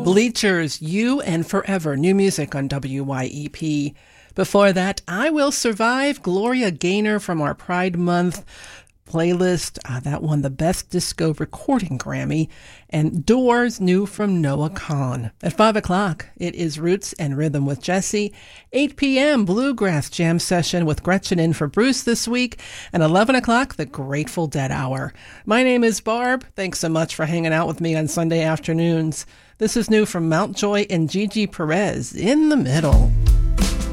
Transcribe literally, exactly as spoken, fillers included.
Bleachers, You and Forever, new music on W Y E P. Before that, I Will Survive, Gloria Gaynor from our Pride Month playlist. Uh, that won the Best Disco Recording Grammy. And Doors, new from Noah Kahan. At five o'clock, it is Roots and Rhythm with Jesse. eight p.m., Bluegrass Jam Session with Gretchen in for Bruce this week. And eleven o'clock, the Grateful Dead Hour. My name is Barb. Thanks so much for hanging out with me on Sunday afternoons. This is new from Mountjoy and Gigi Perez, In the Middle.